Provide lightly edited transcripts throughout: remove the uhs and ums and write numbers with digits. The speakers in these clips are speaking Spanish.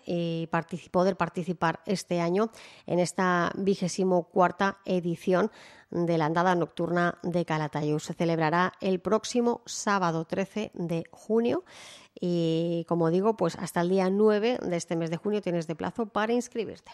y poder participar este año en esta 24ª edición de la Andada Nocturna de Calatayud. Se celebrará el próximo sábado 13 de junio y, como digo, pues hasta el día 9 de este mes de junio tienes de plazo para inscribirte.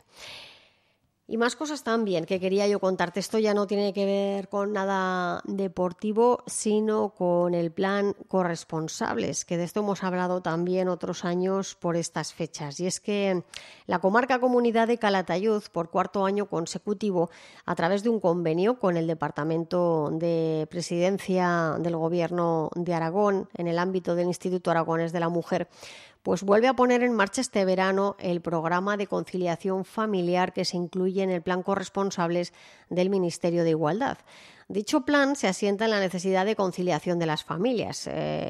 Y más cosas también que quería yo contarte. Esto ya no tiene que ver con nada deportivo, sino con el plan Corresponsables, que de esto hemos hablado también otros años por estas fechas. Y es que la comarca Comunidad de Calatayud, por 4º año consecutivo, a través de un convenio con el Departamento de Presidencia del Gobierno de Aragón, en el ámbito del Instituto Aragonés de la Mujer, pues vuelve a poner en marcha este verano el programa de conciliación familiar que se incluye en el plan Corresponsables del Ministerio de Igualdad. Dicho plan se asienta en la necesidad de conciliación de las familias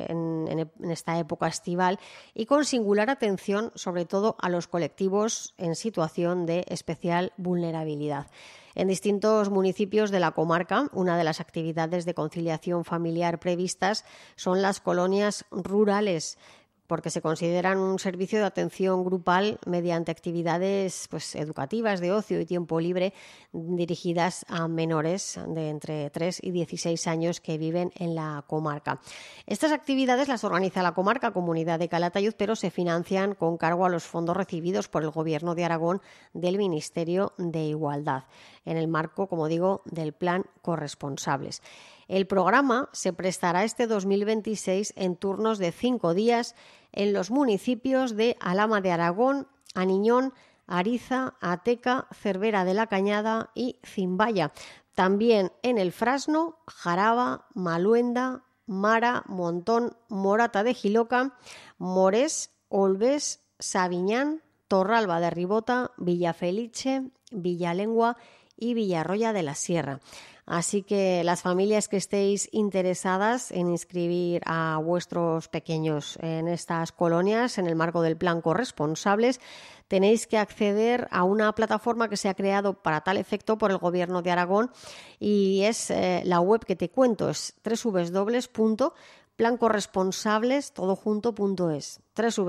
en esta época estival y con singular atención sobre todo a los colectivos en situación de especial vulnerabilidad. En distintos municipios de la comarca, una de las actividades de conciliación familiar previstas son las colonias rurales, porque se consideran un servicio de atención grupal mediante actividades educativas, de ocio y tiempo libre dirigidas a menores de entre 3 y 16 años que viven en la comarca. Estas actividades las organiza la comarca Comunidad de Calatayud, pero se financian con cargo a los fondos recibidos por el Gobierno de Aragón del Ministerio de Igualdad, en el marco, como digo, del plan Corresponsables. El programa se prestará este 2026 en turnos de 5 días en los municipios de Alhama de Aragón, Aniñón, Ariza, Ateca, Cervera de la Cañada y Zimbaya. También en el Frasno, Jaraba, Maluenda, Mara, Montón, Morata de Jiloca, Morés, Olbés, Sabiñán, Torralba de Ribota, Villafelice, Villalengua y Villarroya de la Sierra. Así que las familias que estéis interesadas en inscribir a vuestros pequeños en estas colonias en el marco del plan Corresponsables, tenéis que acceder a una plataforma que se ha creado para tal efecto por el Gobierno de Aragón y es la web que te cuento, es www.plancorresponsables.es,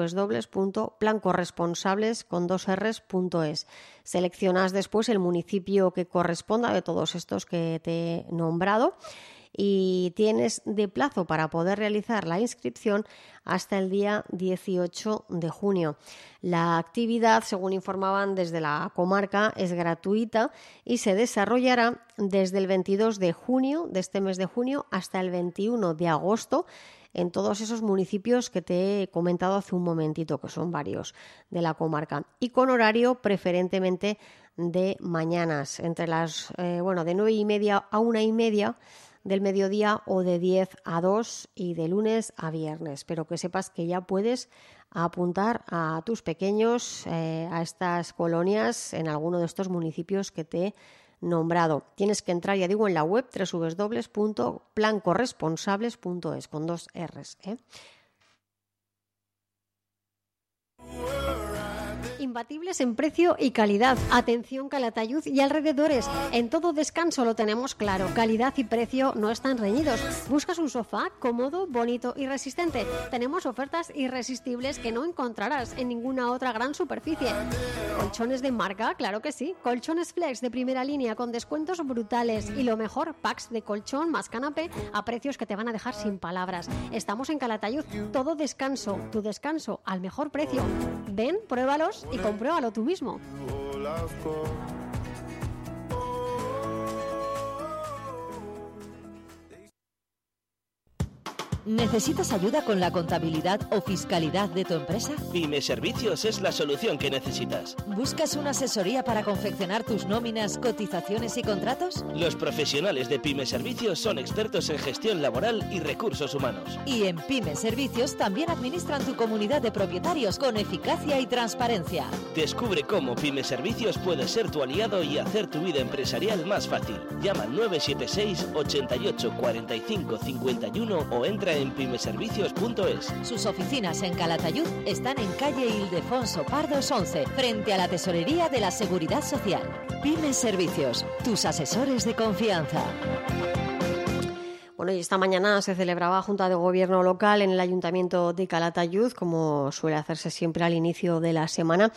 www.plancorresponsables.es. Seleccionas después el municipio que corresponda de todos estos que te he nombrado y tienes de plazo para poder realizar la inscripción hasta el día 18 de junio. La actividad, según informaban desde la comarca, es gratuita y se desarrollará desde el 22 de junio, de este mes de junio, hasta el 21 de agosto, en todos esos municipios que te he comentado hace un momentito, que son varios de la comarca, y con horario preferentemente de mañanas, entre las de 9:30 a 1:30 del mediodía o de 10 a 2 y de lunes a viernes. Pero que sepas que ya puedes apuntar a tus pequeños a estas colonias en alguno de estos municipios que te he nombrado. Tienes que entrar, ya digo, en la web www.plancorresponsables.es con 2 R's. Imbatibles en precio y calidad. Atención Calatayud y alrededores. En todo descanso lo tenemos claro. Calidad y precio no están reñidos. ¿Buscas un sofá cómodo, bonito y resistente? Tenemos ofertas irresistibles que no encontrarás en ninguna otra gran superficie. ¿Colchones de marca? Claro que sí. Colchones Flex de primera línea con descuentos brutales. Y lo mejor, packs de colchón más canapé a precios que te van a dejar sin palabras. Estamos en Calatayud. Todo descanso. Tu descanso al mejor precio. Ven, pruébalos y compruébalo tú mismo. ¿Necesitas ayuda con la contabilidad o fiscalidad de tu empresa? Pyme Servicios es la solución que necesitas. ¿Buscas una asesoría para confeccionar tus nóminas, cotizaciones y contratos? Los profesionales de Pyme Servicios son expertos en gestión laboral y recursos humanos. Y en Pyme Servicios también administran tu comunidad de propietarios con eficacia y transparencia. Descubre cómo Pyme Servicios puede ser tu aliado y hacer tu vida empresarial más fácil. Llama al 976 88 45 51 o entra en pymeservicios.es. Sus oficinas en Calatayud están en calle Ildefonso Pardos 11, frente a la Tesorería de la Seguridad Social. Pyme Servicios, tus asesores de confianza. Bueno, y esta mañana se celebraba Junta de Gobierno local en el Ayuntamiento de Calatayud, como suele hacerse siempre al inicio de la semana,